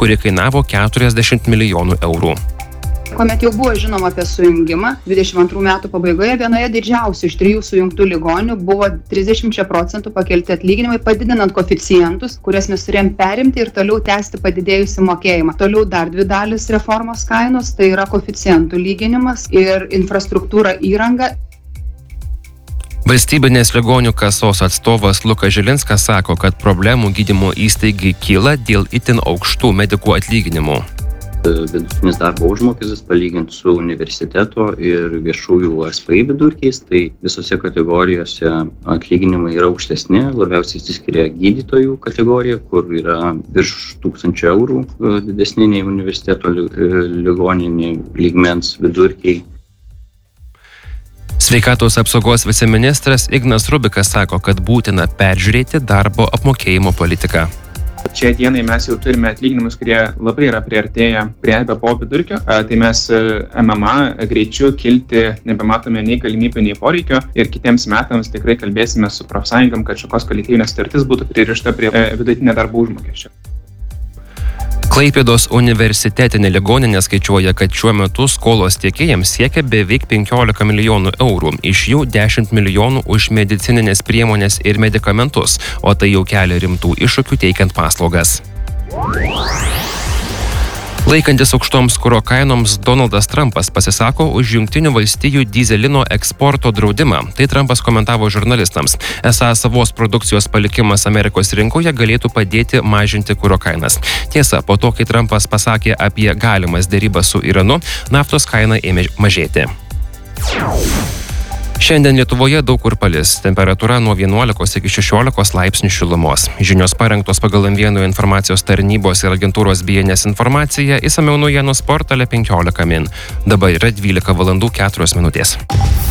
kuri kainavo 40 milijonų eurų. Kuomet jau buvo žinoma apie sujungimą, 22 metų pabaigoje vienoje didžiausių iš 3 sujungtų ligoninių buvo 30% pakelti atlyginimai, padidinant koeficientus, kurias mes turėjom perimti ir toliau tęsti padidėjusį mokėjimą. Toliau dar 2 dalis reformos kainos, tai yra koeficientų lyginimas ir infrastruktūra įranga. Valstybinės ligonių kasos atstovas Lukas Žilinskas sako, kad problemų gydymo įstaigai kyla dėl itin aukštų medikų atlyginimų. Vidutinis darbo užmokestis palyginti su universiteto ir viešųjų SPI vidurkiais, tai visose kategorijose atlyginimai yra aukštesni, labiausiai išsiskiria gydytojų kategorija, kur yra virš 1000 eurų didesni nei universiteto ligoninė lygmens vidurkiai. Sveikatos apsaugos viceministras Ignas Rubikas sako, kad būtina peržiūrėti darbo apmokėjimo politiką. Šiai dienai mes jau turime atlyginimus, kurie labai yra priartėję prie EBPO vidurkio, tai mes MMA greičiu kilti nebematome nei galimybių, nei poreikio ir kitiems metams tikrai kalbėsime su profsąjungom, kad šakos kolektyvinė sutartis būtų pririšta prie vidutinio darbo užmokesčio. Klaipėdos universitetinė ligoninė skaičiuoja, kad šiuo metu skolos tiekėjams siekia beveik 15 milijonų eurų, iš jų 10 milijonų už medicininės priemonės ir medikamentus, o tai jau kelia rimtų iššūkių teikiant paslaugas. Laikantis aukštoms kuro kainoms, Donaldas Trumpas pasisako už Jungtinių valstijų dyzelino eksporto draudimą. Tai Trumpas komentavo žurnalistams. Esą savos produkcijos palikimas Amerikos rinkoje galėtų padėti mažinti kuro kainas. Tiesa, po to, kai Trumpas pasakė apie galimas derybas su Iranu, naftos kaina ėmė mažėti. Šiandien Lietuvoje daug kur palis. Temperatūra nuo 11 iki 16 laipsnių šilumos. Žinios parengtos pagal M1 informacijos tarnybos ir agentūros BNS informaciją, išsamiau naujienų portale 15 min. Dabar yra 12 valandų 4 minutės.